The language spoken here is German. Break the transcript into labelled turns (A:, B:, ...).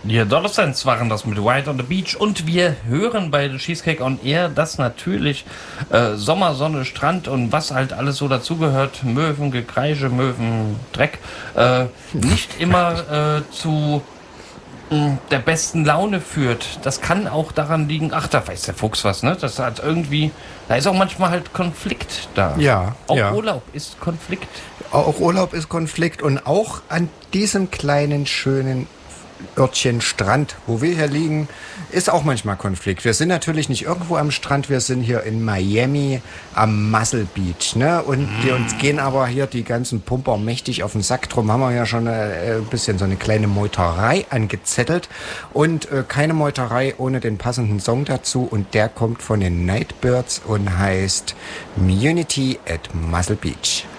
A: Die Adolescents waren das mit White on the Beach und wir hören bei The Cheesecake on Air, dass natürlich Sommer, Sonne, Strand und was halt alles so dazugehört, Möwen, Gekreische, Möwen, Dreck, nicht immer zu der besten Laune führt. Das kann auch daran liegen, ach, da weiß der Fuchs was, ne? Das hat irgendwie, da ist auch manchmal halt Konflikt da.
B: Ja,
A: auch
B: ja.
A: Urlaub ist Konflikt.
B: Auch Urlaub ist Konflikt und auch an diesem kleinen, schönen Örtchen Strand, wo wir hier liegen, ist auch manchmal Konflikt. Wir sind natürlich nicht irgendwo am Strand, wir sind hier in Miami am Muscle Beach, ne? Und uns gehen aber hier die ganzen Pumper mächtig auf den Sack. Drum haben wir ja schon ein bisschen so eine kleine Meuterei angezettelt und keine Meuterei ohne den passenden Song dazu und der kommt von den Nightbirds und heißt Immunity at Muscle Beach.